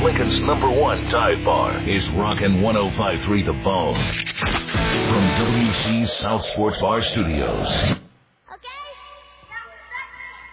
Lincoln's #1 dive bar is Rockin' 105.3 The Bone. From WC South Sports Bar Studios.